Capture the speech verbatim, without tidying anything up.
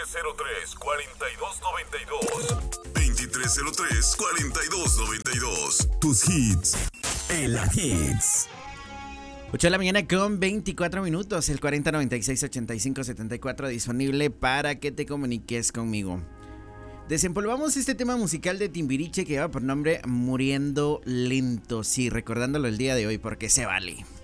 cero tres, cuarenta y dos noventa y dos. veintitrés cero tres, cuarenta y dos noventa y dos. Tus hits. En la Hits. ocho de la mañana con veinticuatro minutos. El cuarenta noventa y seis ochenta y cinco setenta y cuatro disponible para que te comuniques conmigo. Desempolvamos este tema musical de Timbiriche que lleva por nombre Muriendo Lento. Sí, recordándolo el día de hoy porque se vale.